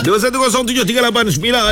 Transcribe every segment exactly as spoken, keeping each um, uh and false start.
dua satu kosong tujuh tiga lapan sembilan.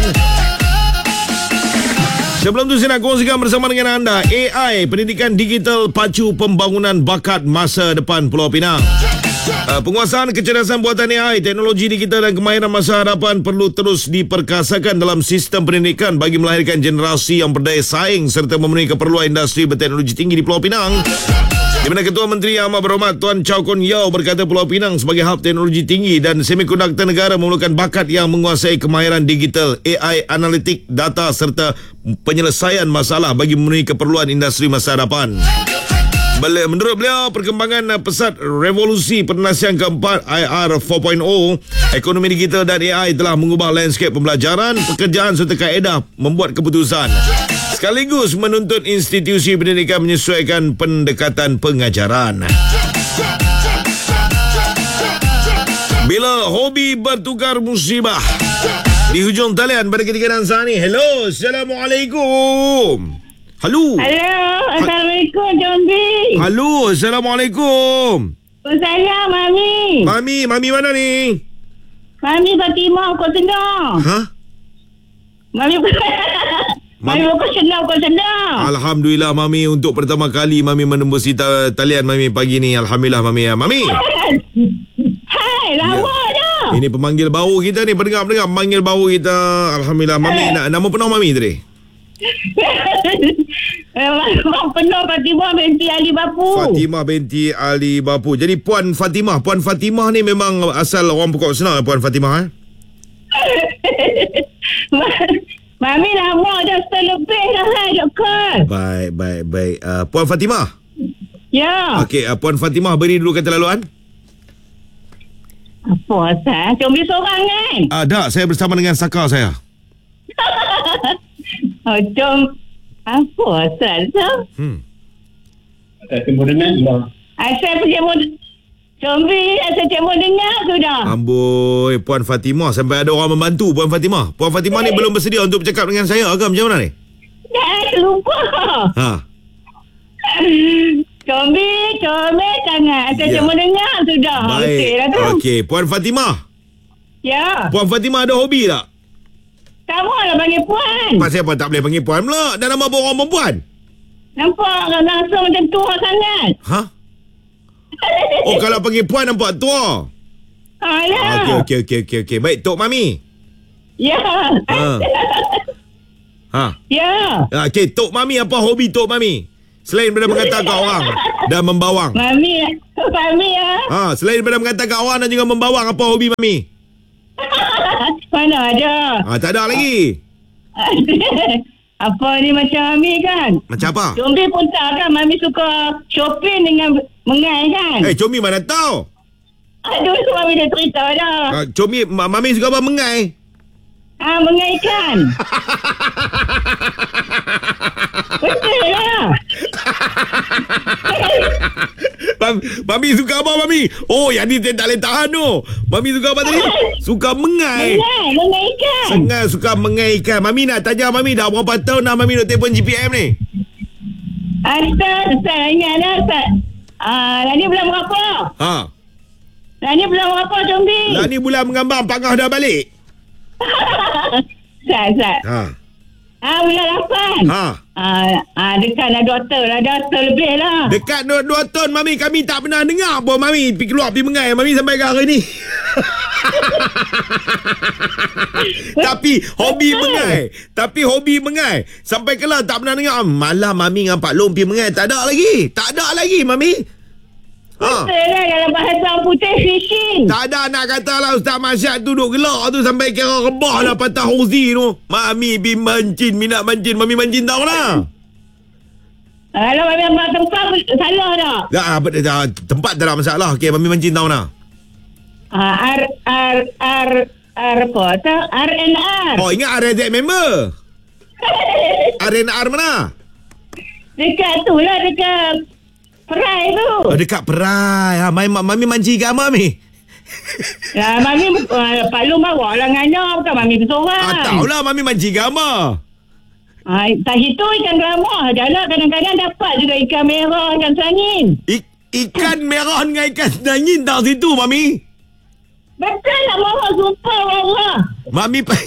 Sebelum tu saya nak kongsikan bersama dengan anda A I, pendidikan digital pacu pembangunan bakat masa depan Pulau Pinang. Uh, penguasaan kecerdasan buatan A I, teknologi digital dan kemahiran masa hadapan perlu terus diperkasakan dalam sistem pendidikan bagi melahirkan generasi yang berdaya saing serta memenuhi keperluan industri berteknologi tinggi di Pulau Pinang. Di mana Ketua Menteri Yang Amat Berhormat Tuan Chow Kon Yeow berkata Pulau Pinang sebagai hub teknologi tinggi dan semikonduktor negara memerlukan bakat yang menguasai kemahiran digital, A I, analitik, data serta penyelesaian masalah bagi memenuhi keperluan industri masa hadapan. Menurut beliau, perkembangan pesat revolusi penasian keempat I R empat titik kosong, ekonomi digital dan A I telah mengubah landscape pembelajaran, pekerjaan serta kaedah membuat keputusan. Sekaligus menuntut institusi pendidikan menyesuaikan pendekatan pengajaran. Bila hobi bertukar musibah. Di hujung talian pada ketika dan saat ini. Hello, Assalamualaikum. Halo. Halo, Assalamualaikum, John B. Halo, Assalamualaikum. Salam, Mami. Mami, Mami mana ni? Mami Fatimah, kau senang. Ha? Mami Mami kau senang, kau senang. Alhamdulillah, Mami. Untuk pertama kali Mami menembusi ta- talian Mami pagi ni. Alhamdulillah, Mami. Mami. Hai, lama dah. Ini pemanggil baru kita ni. Pendengar-pendengar pemanggil baru kita. Alhamdulillah. Mami, na- nama penuh Mami tadi? Memang penuh Fatimah binti Ali Bapu. Fatimah binti Ali Bapu. Jadi Puan Fatimah. Puan Fatimah ni memang asal orang Pokok Senang, Puan Fatimah, eh? Mami lama dah setahun lebih dah, hai, Doktor. Baik, baik, baik. Uh, Puan Fatimah. Ya. Okey, uh, Puan Fatimah beri dulu kata laluan. Apa asal? Cuma seorang kan? Ah, uh, tak, saya bersama dengan Saka saya. Oh, Jom. Apa asal tu? Hmm. Saya mau dengar lah. Asal pergi mau... Combi, asal cik mau dengar sudah. Amboi, Puan Fatimah. Sampai ada orang membantu Puan Fatimah. Puan Fatimah ni belum bersedia untuk bercakap dengan saya ke macam mana ni? Dah, lupa. Ha. Combi, comel sangat. Asal Ya. cik mau dengar sudah. Okey Baik. lah tu. Okey, Puan Fatimah. Ya. Puan Fatimah ada hobi tak? Kamu lah panggil puan. Pasal apa tak boleh panggil Puan pula? Dan nama orang perempuan. Nampak langsung macam tua sangat. Ha? Oh, kalau panggil Puan nampak tua. Alah. Okey, okey, okey, okey. Okay. Baik, Tok Mami. Ya. Ha. Ha. Ya. Ha, okey, Tok Mami, apa hobi Tok Mami? Selain daripada mengatakan orang dan membawang. Mami, Mami ya. Ha, selain daripada mengatakan orang dan juga membawang, apa hobi Mami? Mana ada. Ha, tak ada lagi. Apa ni macam Mami kan? Macam apa? Combi pun tak kan. Mami suka shopping dengan mengai kan? Eh, hey, Comi mana tahu? Aduh, Mami dah cerita dah. Ha, Comi, Ma- Mami suka apa mengai? Ah, mengai kan? Betul lah. Mam- Mami suka apa Mami? Oh, yang ni saya tak boleh tahan tu. Mami suka apa tadi? Suka mengai. Mengai, mengai kan? Sengai suka mengai ikan. Mami nak tanya Mami dah berapa tahun dah Mami nak telefon G P M ni? Asal, Asal, ingat dah Asal. Ah, lah ni bulan berapa? Ha. Lah ni bulan berapa, Combi? Lah ni bulan mengambang Pangah dah balik. Asal, Asal. Ha. Ah, bulan lapan. Ha. Ah, ah, dekat lah dua tahun lah. Dah tahun lebih lah. Dekat dua, dua tahun Mami kami tak pernah dengar pun Mami pergi keluar pergi mengai Mami sampai ke hari ni. Tapi hobi mengai. Tapi hobi mengai. Sampai kelah tak pernah dengar. Malah Mami dengan Pak Long pergi mengai. Tak ada lagi. Tak ada lagi Mami. Ha. Betul lah dalam bahasa putih fishing. Tak ada nak kata lah Ustaz Masyad tu duduk gelak tu sampai kira rebah lah patah hozi tu. Mami pergi mancin. Minat mancin. Mami mancin tahu lah. Kalau Mami ambil tempat salah dah. Tak, dah, tempat tak ada masalah. Okey, Mami mancin tahu lah. Ah, R R R R apa tu? R N R. Oh, ingat R Z member. R N R mana? Dekat tu lah, dekat Perai tu. Oh, dekat Perai. Ha, Mami, Mami mancing kat Mami. Lah, Mami uh, Pak Long bawa lah ngana. Bukan Mami bersorang. Ah, tahulah Mami mancing kat Ama. Ah, tak itu ikan ramah. Jalan kadang-kadang dapat juga ikan merah, ikan sangin. Ik, ikan merah dengan ikan senangin tak situ, Mami? Betul lah, Mama. Sumpah, Mama. Mami pa...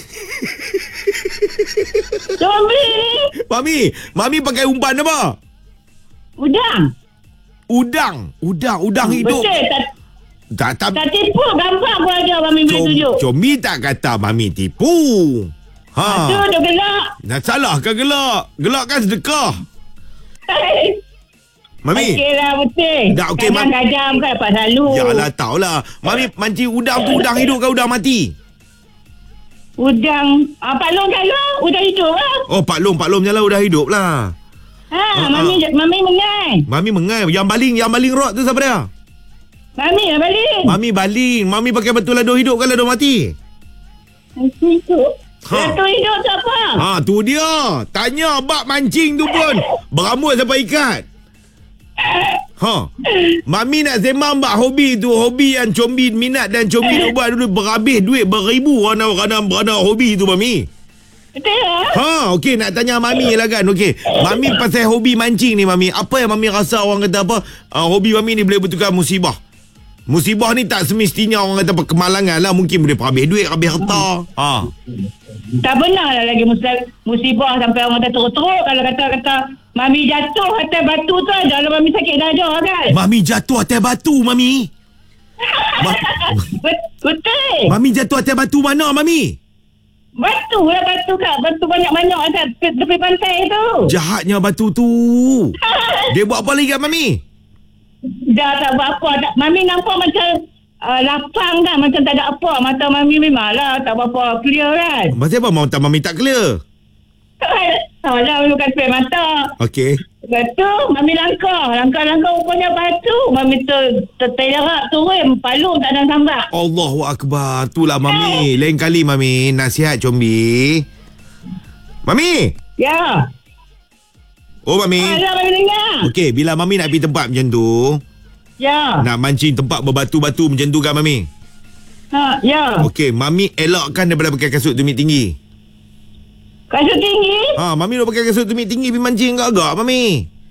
Combi ni. Mami, Mami pakai umpan apa? Udang. Udang. Udang, udang hidup. Betul. Tak, Tak, tak, tak tipu. Gambar pun ada Mami boleh tunjuk. Comi tak kata Mami tipu. Ha. Tu dia gelak. Nak salah ke gelak? Gelak kan sedekah. Mami. Okey lah betul. Dah, okey, Mam- Kadang-kadang kan dapat selalu. Yalah tahulah. Mami mancing udang tu udang hidup ke udang mati? Udang. Ah, Pak Long kalau udang hidup lah. Oh, Pak Long, Pak Long je lah udah hidup lah. Ha, Ah, Mami, Mami mengai. Mami mengai. Yang baling, yang baling rod tu siapa dia? Mami lah balik. Mami baling. Mami pakai betul lado hidup ke lado mati? Hidup. Ha. Datuk hidup tu apa? Ha, tu dia. Tanya bab mancing tu pun. Berambut siapa ikat? Ha. Mami nak sembang bab hobi tu. Hobi yang Combi minat dan Combi nak buat dulu berhabis duit beribu kerana kerana kerana hobi tu Mami. Betul lah. Ha, okey nak tanya Mami lah kan. Okey. Mami pasal hobi mancing ni Mami. Apa yang Mami rasa orang kata apa? Uh, hobi Mami ni boleh betulkan musibah. Musibah ni tak semestinya orang kata kemalangan lah. Mungkin boleh habis duit, habis harta. Ha. Tak benar lah lagi musibah, musibah sampai orang kata teruk-teruk. Kalau kata-kata Mami jatuh atas batu tu aja kalau Mami sakit dada kan. Mami jatuh atas batu Mami. Ma- Bet- Betul. Mami jatuh atas batu mana Mami? Batu lah batu kak. Batu banyak-banyak atas tepi pantai tu. Jahatnya batu tu. Dia buat apa lagi kat Mami? Dah tak buat apa. Tak, Mami nampak macam uh, lapang kan. Macam tak ada apa. Mata Mami memanglah tak apa-apa clear kan. Masih apa mata Mami tak clear? Tak lah bukan spray mata. Okey. Lepas tu Mami langkah. Langkah-langkah rupanya batu. Mami tu terterak turun. Palung tak ada sambak. Allahu Akbar. Itulah Mami. Lain kali Mami nasihat Combi. Mami. Ya. Oh Mami. Ada Mami dengar. Okey, bila Mami nak pergi tempat macam tu, Ya. nak mancing tempat berbatu-batu macam tu kan Mami? Ha, ya. Okey, Mami elakkan daripada pakai kasut tumit tinggi. Kasut tinggi. Ha, Mami nak pakai kasut tumit tinggi pergi mancing agak-agak Mami.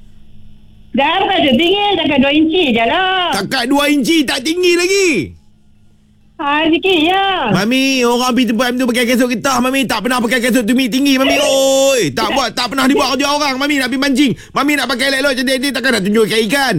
Dah kasut tinggi. Dekat dua inci je lah. Takat dua inci tak tinggi lagi. Ha, sikit ya. Mami, orang pergi tempat tu pakai kasut getah Mami. Tak pernah pakai kasut tumit tinggi Mami. Oi, tak buat, tak pernah dibuat kerja orang. Mami nak pergi mancing. Mami nak pakai elok-elok macam dia takkan nak tunjuk ikan ikan.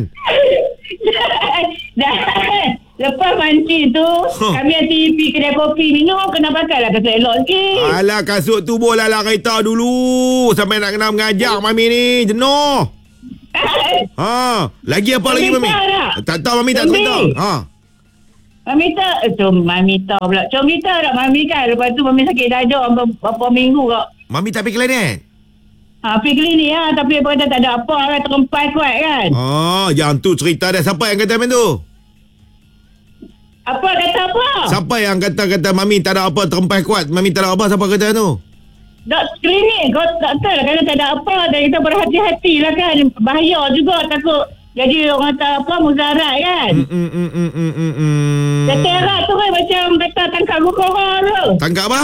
Dah. Lepas mancing tu, Huh. kami aktiviti kedai kopi minum, kena pakailah kasut elok sikit. Alah, kasut tu boleh lah kereta dulu. Sampai nak kena mengajar Mami ni. Jenuh. Ha, lagi apa lagi Mami? Combi tak? Tak tahu Mami tak Combi. tahu. Ha. Mami tak, eh, tu Mami tak pula. Combi tak tak Mami kan. Lepas tu Mami sakit dada beberapa minggu kak. Mami tak pergi klarinet. Ha, pergi klinik lah. Tapi apa kata tak ada apa kan. Terempas kuat kan. Ah, yang tu cerita dia. Siapa yang kata macam tu? Apa kata apa? Siapa yang kata-kata Mami tak ada apa terempas kuat? Mami tak ada apa, siapa kata tu? Dok klinik kau doktor lah kata tak ada apa. Dan kita berhati-hati lah kan. Bahaya juga takut. Jadi orang kata apa muzarat kan. Hmm, hmm, hmm, hmm, hmm, hmm, hmm. Dia terak tu kan macam kata tangkap gukora tu. Tangkap apa?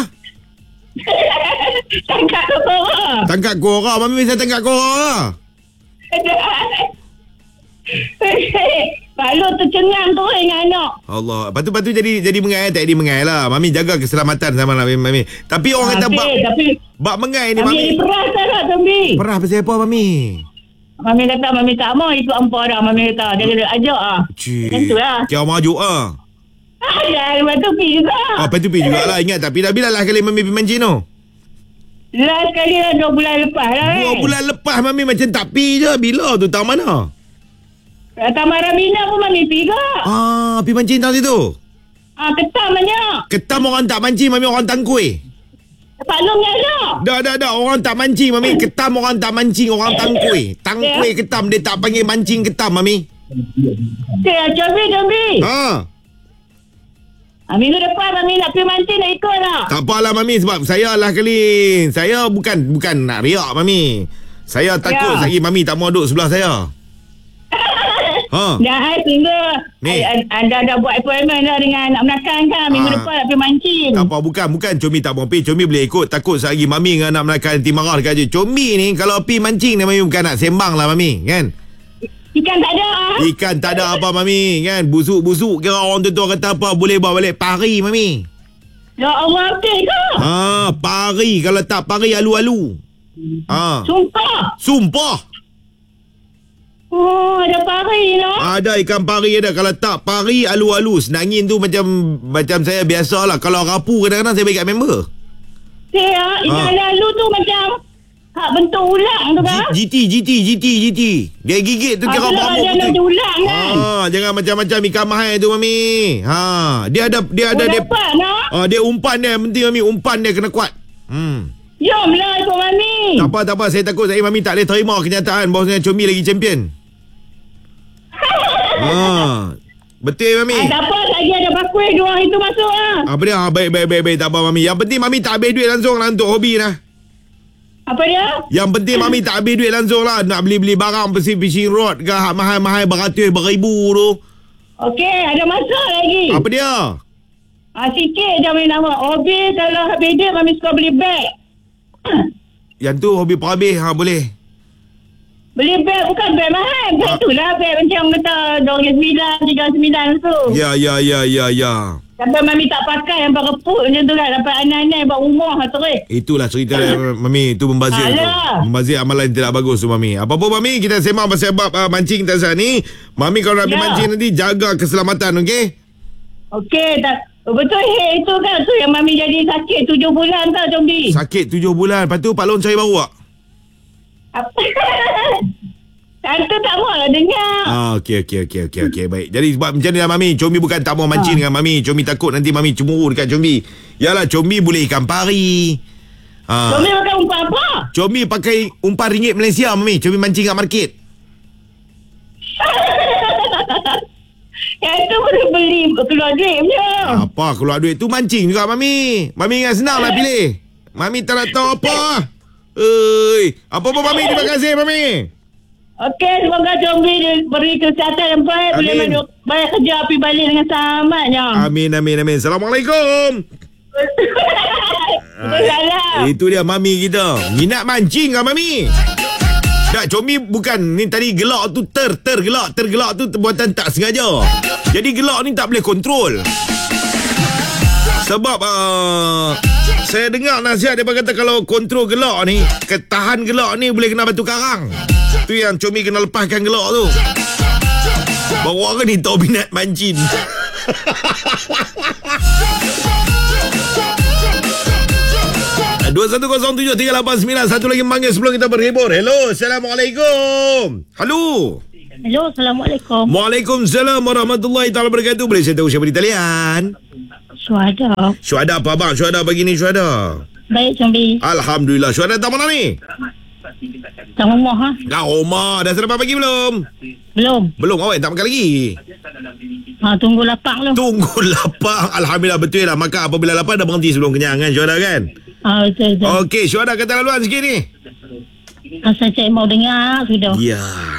Tangkap gukora. Tangkap kora. Mami bisa tangkap kora. Lalu tercengang tu dengan anak. Allah. Lepas tu, lepas tu jadi jadi mengai tak jadi mengai lah. Mami jaga keselamatan sama Mami. Mami. Tapi orang kata Habis, bab, tapi bab mengai ni Mami Mami. peras tak lah Tombi. Perah pasal apa Mami? Mami kata Mami tak mau ikut ampah dah. Mami kata dia kata ajak lah. Cik. Macam tu lah. Kau majuk ah. Ya, lepas tu pergi juga. Ah, lepas tu pergi jugalah. Ingat tak? Bila bila lah kali Mami pergi mancing tu? Last kali lah dua bulan lepas lah kan. Dua bulan lepas Mami macam tak pergi je. Bila tu? Tahun mana? Taman Ramina pun Mami pergi ke. Ah, pergi mancing tahun situ? Ah, ketam banyak. Ketam orang tak mancing, Mami orang tangkui. Pak Long nyala. Dah, dah, dah. Orang tak mancing, Mami. Ketam orang tak mancing, orang tangkui. Tangkui ketam. Dia tak panggil mancing ketam, Mami. Okay, Jambi, Jambi. Ha. Ah, minggu depan Mami nak pergi mancing nak ikut lah. Tak apalah, Mami. Sebab saya lah kali. Saya bukan bukan nak riak, Mami. Saya takut Ya. lagi Mami tak mau duduk sebelah saya. Ha. Dah hai tunggu. Ni. Ai- Anda dah buat appointment dah dengan anak menakan kan. Minggu Ah. depan nak pergi mancing. Tak apa, bukan. Bukan Comi tak mau pergi. Comi boleh ikut. Takut sehari Mami dengan anak Melaka nanti marah dekat je. Comi ni kalau pergi mancing ni Mami bukan nak sembang lah, Mami. Kan? Ikan tak ada ah. Ikan tak ada apa, Mami. Kan? Busuk-busuk kira orang tu tu kata apa. Boleh bawa balik pari, Mami. Ya Allah, okey ke? Ah, pari. Kalau tak pari, alu-alu. Ah, Sumpah. sumpah. Oh, ada pari no. Ada ikan pari ada. Kalau tak pari, alu-alu. Senangin tu macam macam saya biasalah. Kalau rapu kadang-kadang saya bagi kat member. Ya, ikan Ah. lalu tu macam hak bentuk ulang tu kan? G- GT, GT, GT, GT. Dia gigit tu kira Apa berapa dia nak ulang kan? Ah, jangan macam-macam ikan mahal tu mami. Ha, dia ada dia ada Oh, dia. dapat no. Ah, dia umpan dia penting mami, umpan dia kena kuat. Hmm. Jom lah ikut Mami. Tak apa, tak apa. Saya takut saya mami tak boleh terima kenyataan bahawasanya Combi lagi champion. Ah. Betul mami. Ah, tak apa, lagi ada bakul dua orang itu masuk lah. Apa dia? Ah, baik, baik, baik, baik. Tak apa mami. Yang penting mami tak habis duit langsung lah untuk hobi lah. Apa dia? Yang penting mami tak habis duit langsung lah. Nak beli-beli barang Pacific Fishing Rod ke hak mahal-mahal beratus beribu tu. Okey, ada masa lagi. Apa dia? Ah, sikit je Mami nama. Obi kalau habis dia Mami suka beli beg. Yang tu hobi perhabis. Ha, boleh. Beli beg bukan beg mahal. Beg Ah. tu lah beg macam kata dua puluh sembilan, tiga puluh sembilan tu. Ya, ya, ya, ya, ya. Sampai Mami tak pakai yang bereput macam tu kan. Dapat aneh-aneh buat rumah terus. Itulah cerita dia, mami. Itu membazir tu. Alah. Membazir amalan yang tidak bagus tu mami. Apa pun mami, kita sembang pasal bab uh, mancing Tazah ni. Mami kalau nak pergi Ya. mancing nanti jaga keselamatan, okey? Okey, tak. Betul he itu kan tu yang Mami jadi sakit tujuh bulan tau Combi. Sakit tujuh bulan. Lepas tu Pak Long cari baru tak? Apa? Tante tak mau lah dengar. Ah, okey, okey, okey, okey, okey. Baik. Jadi sebab macam ni lah mami. Combi bukan tak mau mancing dengan mami. Combi takut nanti mami cemburu dekat Combi. Yalah, Combi boleh ikan pari. Ah. Combi pakai umpan apa? Combi pakai umpan ringgit Malaysia mami. Combi mancing kat market. Yang tu boleh beli keluar duit punya. Apa keluar duit tu mancing juga mami. Mami ingat senang lah pilih. Mami tak nak tahu apa. Oi, apa pun mami, terima kasih mami. Okey, semoga Combi beri kesihatan yang baik. Boleh Amin. masuk bayar kerja api balik dengan selamatnya. Amin, amin, amin. Assalamualaikum. Salam. Itu dia mami kita. Minat mancing kan mami? Tak, Combi bukan. Ni tadi gelak tu ter, tergelak. Tergelak tu buatan tak sengaja. Jadi gelak ni tak boleh kontrol. Sebab uh, saya dengar nasihat dia kata kalau kontrol gelak ni, ketahan gelak ni boleh kena batu karang. Tu yang Combi kena lepaskan gelak tu. Bawa orang ni tahu minat mancing. dua satu kosong tujuh tiga lapan sembilan. Satu lagi panggil sebelum kita berhibur. Hello, Assalamualaikum. Halo. Hello, Assalamualaikum. Waalaikumsalam warahmatullahi taala wabarakatuh. Boleh saya tahu siapa di talian? Suada. Syuhada apa abang? Syuhada pagi ni syuhada. Baik, Combi. Alhamdulillah. Syuhada tak mana ni? Tak rumah ha? Dah Omar. Dah sarapan pagi belum? Belum. Belum. Awak tak makan lagi? Ha, tunggu lapang lu. Tunggu lapang. Alhamdulillah betul lah. Makan apabila lapang dah berhenti sebelum kenyang kan syuhada kan? Ha, betul, betul. Okey. Syuhada kata laluan sikit ni. Asal cik mau dengar sudah. Ya.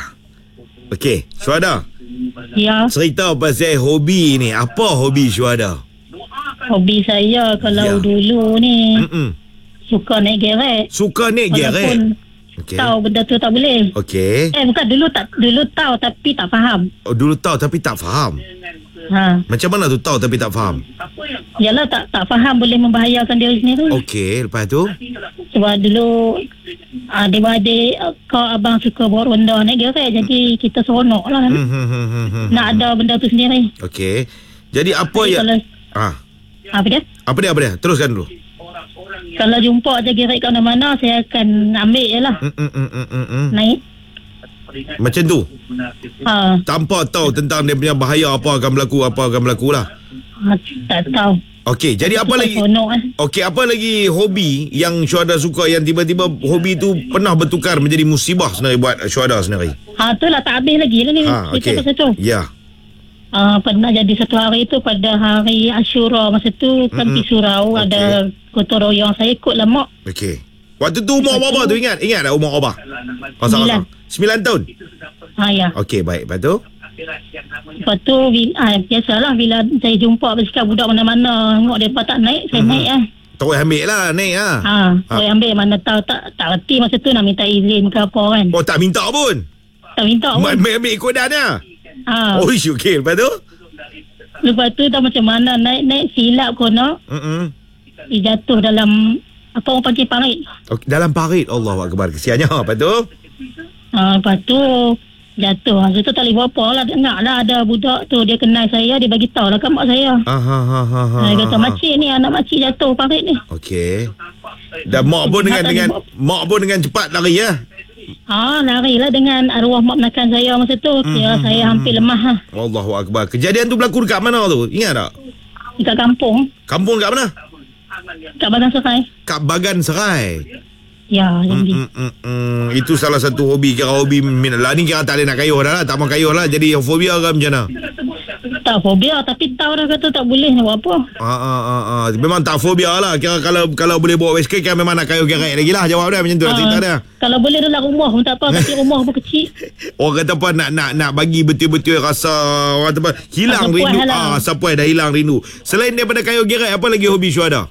Okey. Syuhada. Ya, Cerita pasal hobi ni. Apa hobi syuhada? hobi saya kalau Ya. dulu ni Mm-mm. suka naik gerek. Suka naik gerek. Walaupun Okey. tahu benda tu tak boleh. Okey. Eh bukan dulu tak dulu tahu tapi tak faham. Oh, dulu tahu tapi tak faham. Ha, Macam mana tu tahu tapi tak faham? yalah tak tak faham boleh membahayakan diri sendiri. Okey, lepas tu? Sebab dulu adik-adik kau abang suka bawa ronda naik gerek jadi kita seronok lah. Hmm, hmm, hmm, hmm, hmm. Nak ada benda tu sendiri. Okey. Jadi apa Jadi yang kalau ah, apa dia? apa dia apa dia? Teruskan dulu. Kalau jumpa je gerek kat mana-mana saya akan ambil je lah. Hmm, hmm, hmm, hmm, hmm, hmm. Naik. Macam tu. Ha, Tanpa tahu tentang dia punya bahaya apa akan berlaku, apa akan berlaku lah. ha tak tahu. Okey, jadi apa Suka lagi? seronok kan. Okey, apa lagi hobi yang Syuhada suka yang tiba-tiba hobi tu pernah bertukar menjadi musibah sendiri buat Syuhada sendiri? Ha tu lah tak habis lagi lah ni Ha, cerita okey. pasal tu. Ya. Uh, pernah jadi satu hari tu pada hari Ashura masa tu kan Mm-mm. pergi surau Okey. ada gotong royong saya ikut lah mak. Okey. Waktu tu umur berapa tu ingat? Ingat tak umur berapa? Sembilan. Sembilan tahun. Ha ya. Okey, baik. Lepas tu? Lepas tu bila, ah, biasalah bila saya jumpa bersikap budak mana-mana tengok mereka tak naik saya Mhm. naik lah. Terus ambil lah, naik lah. Ha, saya ambil mana tahu tak tak reti masa tu nak minta izin ke apa kan. Oh, tak minta pun. Tak minta pun. Ambil, ambil ikut dah dia. Ha. Oh, okey. Lepas tu? Lepas tu tak macam mana naik-naik silap kono. Mm-mm. dia jatuh dalam apa orang panggil parit. Okay, dalam parit. Allahu akbar. Kesiannya. Apa tu? Ha, lepas tu jatuh. Masa tu tak boleh buat apa lah. Dengar lah ada budak tu. Dia kenal saya. Dia bagi tahu lah kat mak saya. Ah, ha, ha, ha, ha, Dia kata makcik ni, anak makcik jatuh parit ni. Okey. Dan mak pun dengan dengan mak pun dengan cepat lari ya. Ah, lari lah dengan arwah mak menakan saya masa tu. Kira Hmm, saya hmm, hampir lemah lah. Allahu akbar. Kejadian tu berlaku dekat mana tu? Ingat tak? Dekat kampung. Kampung kat mana? Kat Bagan Serai. Kat Bagan Serai. Ya, jadi. Mm, mm, mm. Itu salah satu hobi. Kira hobi minat. Lah ni kira tak boleh nak kayuh dah lah. Tak mau kayuh lah. Jadi fobia ke macam mana? Tak fobia tapi tahu dah kata tak boleh nak buat apa. Ah, ah, ah, ah. Memang tak fobia lah. Kira kalau kalau boleh bawa bicycle kira memang nak kayuh gerak lagi lah. Jawab dia macam tu lah Ah, cerita dia. Kalau boleh dalam rumah pun tak apa. Tapi rumah pun kecil. Orang kata apa nak nak nak bagi betul-betul rasa orang kata apa hilang Rasa puas rindu. lah. Ah, sapuai dah hilang rindu. Selain daripada kayuh gerak apa lagi hobi Syuhada?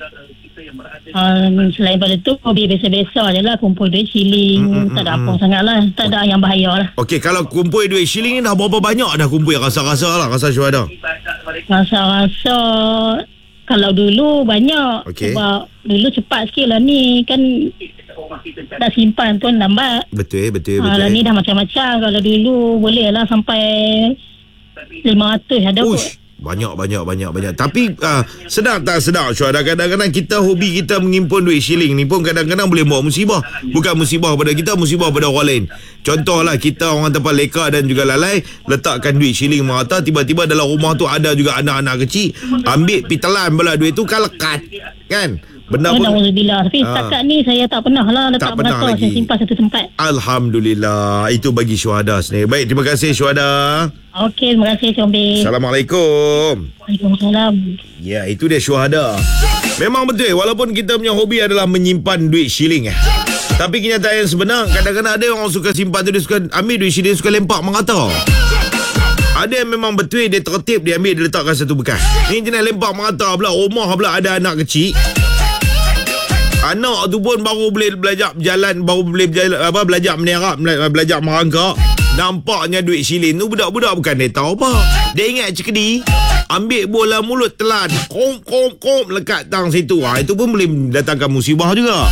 Um, selain pada tu hobi biasa-biasa je lah. Kumpul duit shilling. Mm, mm, tak ada mm, apa sangat lah. Tak ada yang bahaya lah. Okey, kalau kumpul duit shilling ni dah berapa banyak dah kumpul rasa-rasa lah rasa Syuhada? Rasa-rasa kalau dulu banyak. Okey. Sebab dulu cepat sikit lah ni. Kan tak simpan pun lambat. Betul, betul, Ha, betul. lah ni dah macam-macam. Kalau dulu boleh lah sampai lima ratus ada kot. Ush, banyak, banyak, banyak, banyak. Tapi uh, sedap tak sedap Syuhada? Kadang-kadang kita hobi kita mengimpun duit shilling ni pun kadang-kadang boleh bawa musibah. Bukan musibah pada kita, musibah pada orang lain. Contohlah kita orang tempat leka dan juga lalai letakkan duit shilling merata, tiba-tiba dalam rumah tu ada juga anak-anak kecil, ambil pitelan bola duit tu kan lekat. Kan? Benda pun Alhamdulillah. Tapi Ah. setakat ni saya tak pernah lah letak Tak pernah merata. lagi. Saya simpan satu tempat. Alhamdulillah. Itu bagi Syuhada sendiri. Baik, terima kasih Syuhada. Okey, terima kasih Combi. Assalamualaikum. Waalaikumsalam. Ya, itu dia Syuhada. Memang betul, walaupun kita punya hobi adalah menyimpan duit shilling eh. Tapi kenyataan yang sebenar, kadang-kadang ada orang suka simpan tu, dia suka ambil duit shilling, suka lempak merata. Ada yang memang betul, dia tertib, dia ambil, dia letakkan satu bekas. Ni jenis lempak merata pula, rumah pula ada anak kecil. Anak tu pun baru boleh belajar berjalan, baru boleh berjalan, apa, belajar menerap, belajar merangkak. Nampaknya duit shilling tu budak-budak bukan dia tahu apa. Dia ingat cekedi, ambil bola mulut telan, kom kom kom lekat tang situ. Ha, itu pun boleh datangkan musibah juga.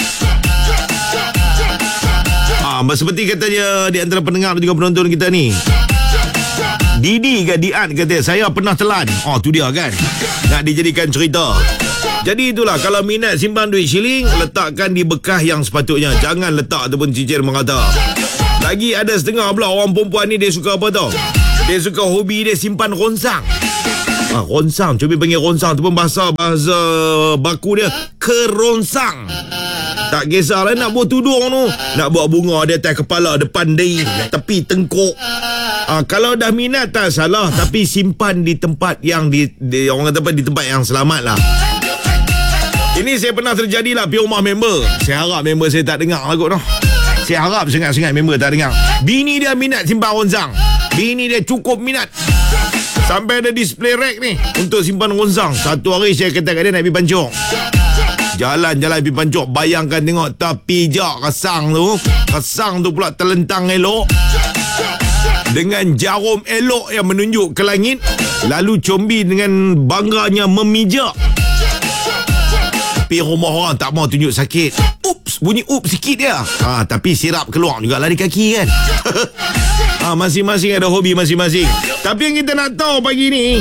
Ah, ha, seperti katanya di antara pendengar dan juga penonton kita ni. Didi ke Dian kata saya pernah telan. Oh, tu dia kan. Nak dijadikan cerita. Jadi itulah, kalau minat simpan duit shilling, letakkan di bekas yang sepatutnya. Jangan letak ataupun cicir merata. Lagi ada setengah pula orang perempuan ni dia suka apa tau? Dia suka hobi dia simpan ronsang. Ah, ronsang, cuba panggil ronsang tu pun bahasa bahasa baku dia keronsang. Tak kisahlah nak buat tudung tu, nak buat bunga di atas kepala, depan dahi, tepi tengkuk. Ah, kalau dah minat tak salah, tapi simpan di tempat yang di, di orang kata apa, di tempat yang selamat lah. Ini saya pernah terjadi lah pergi rumah member. Saya harap member saya tak dengar lah kot noh. Saya harap sangat-sangat member tak dengar. Bini dia minat simpan ronsang. Bini dia cukup minat. Sampai ada display rack ni untuk simpan ronsang. Satu hari saya kata kat dia nak pergi pancung. Jalan-jalan pergi pancung. Bayangkan tengok tepi jak kesang tu. Kesang tu pula terlentang elok. Dengan jarum elok yang menunjuk ke langit. Lalu Combi dengan bangganya memijak. Tapi rumah orang tak mau tunjuk sakit. Ups, bunyi ups sikit dia. Ha, tapi sirap keluar juga lah di kaki kan. Ha, masing-masing ada hobi masing-masing. Tapi yang kita nak tahu pagi ni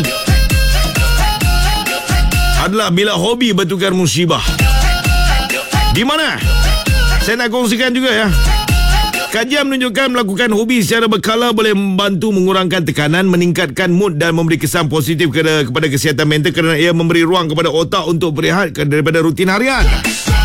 adalah bila hobi bertukar musibah. Di mana? Saya nak kongsikan juga ya. Kajian menunjukkan melakukan hobi secara berkala boleh membantu mengurangkan tekanan, meningkatkan mood dan memberi kesan positif kepada, kepada kesihatan mental kerana ia memberi ruang kepada otak untuk berehat daripada rutin harian.